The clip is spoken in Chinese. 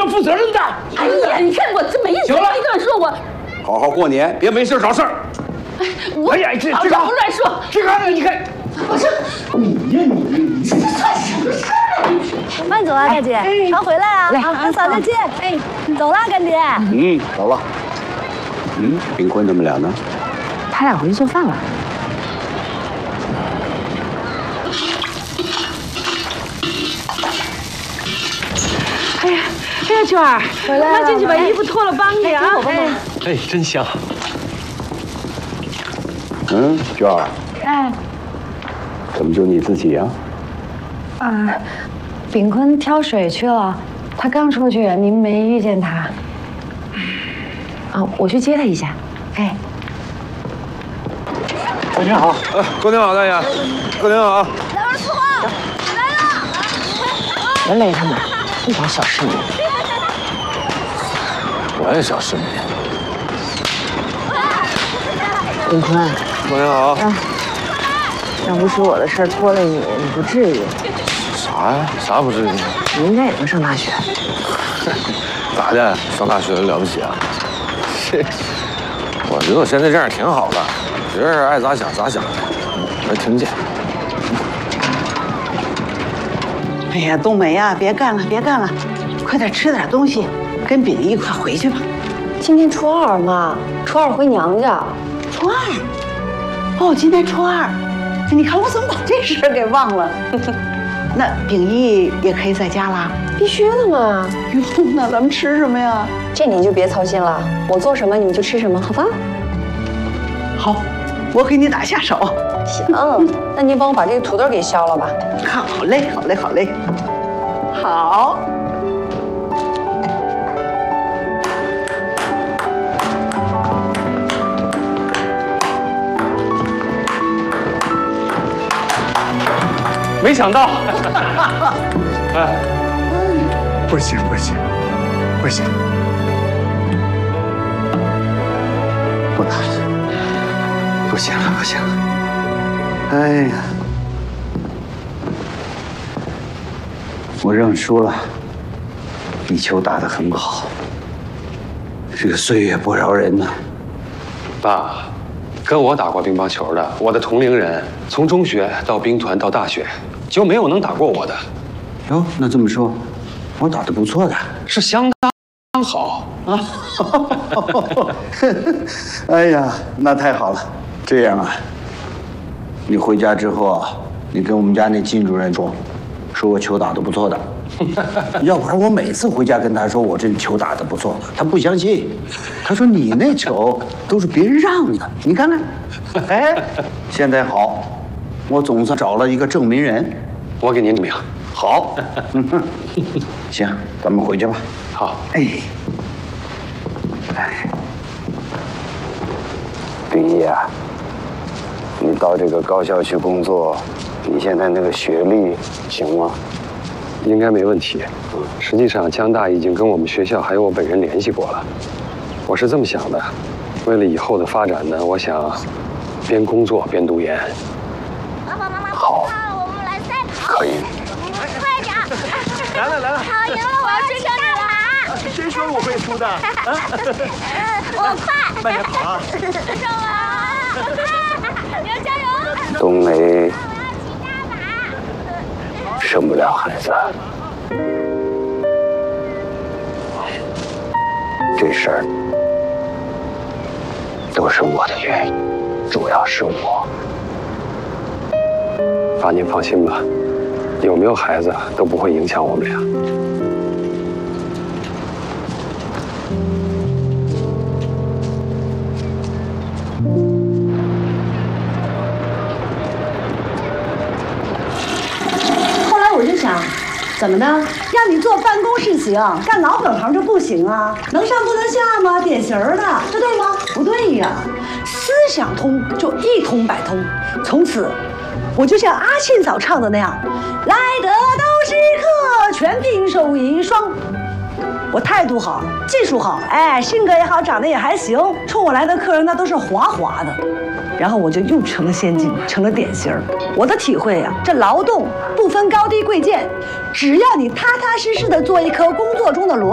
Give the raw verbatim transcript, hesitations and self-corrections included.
要负责任的。 哎呀，你看我这没一行了没断说我。 好好过年，别没事找事儿。 哎，我哎呀，这这少乱说。 这个你看， 我说你呀你， 这算什么事儿？ 慢走啊，大姐，常回来啊。 来啊，嫂再见。哎，走了，干爹。 嗯，走了。嗯，炳坤他们俩呢？ 他俩回去做饭了。 哎呀，哎呀，娟儿， 回来了， 快进去把衣服脱了帮你啊！哎， 哎，真香。 嗯，娟儿， 哎， 怎么就你自己呀？ 啊，炳坤挑水去了，他刚出去，您没遇见他。啊，我去接他一下。哎， 过年好， 哎，过年好，大爷，过年好啊！ 别累他们，一点小事情。 我也小市民。 炳坤， 过年好。 哎，要不是我的事儿拖累你，你不至于。 啥呀？啥不至于？ 你应该也能上大学。 咋的？上大学了不起啊？这，我觉得我现在这样挺好的，觉着爱咋想咋想，没听见。 哎呀，冬梅呀，别干了，别干了，快点吃点东西，跟饼一块回去吧。 今天初二嘛，初二回娘家。 初二，哦，今天初二，你看我怎么把这事儿给忘了？那秉义也可以在家啦？ 必须的嘛。 哟，那咱们吃什么呀？ 这你就别操心了，我做什么你们就吃什么，好吧？ 好，我给你打下手。 行，那您帮我把这个土豆给削了吧。 好嘞，好嘞，好嘞，好。 没想到，哎， 不行不行不行，不能，不行了不行了，哎呀，我认输了。你球打得很好，这个岁月不饶人呐。 爸，跟我打过乒乓球的，我的同龄人，从中学到兵团到大学，就没有能打过我的。 哟，那这么说，我打得不错的， 是相当好啊！ 哎呀，那太好了。这样啊，你回家之后啊，你跟我们家那金主任说，说我球打得不错的。要不然我每次回家跟他说我这球打得不错，他不相信。他说你那球都是别人让的，你看看。哎，现在好，我总算找了一个证明人。 我给您证明。 好，行，咱们回去吧。 好。 哎，哎，秉义啊，你到这个高校去工作，你现在那个学历行吗？ 应该没问题。实际上，江大已经跟我们学校还有我本人联系过了。我是这么想的，为了以后的发展呢，我想边工作边读研。 爸爸妈妈， 好， 我们来赛跑。 可以。 快点！ 来了来了！ 跑赢了，我要追上你了！ 谁说我会输的？ 我快！ 慢点跑啊！ 上来啊！你要加油！ 冬梅我要骑大马。 生不了孩子，这事儿都是我的原因，主要是我。 爸，您放心吧，有没有孩子都不会影响我们俩。 后来我就想，怎么的？让你坐办公室行，干老本行就不行啊？能上不能下吗？典型的，这对吗？不对呀，思想通就一通百通。从此，我就像阿庆嫂唱的那样，来的都是客，全凭手艺双。我态度好，技术好，哎，性格也好，长得也还行。冲我来的客人那都是滑滑的，然后我就又成了仙境，成了典型。我的体会呀、啊，这劳动不分高低贵贱，只要你踏踏实实的做一颗工作中的螺。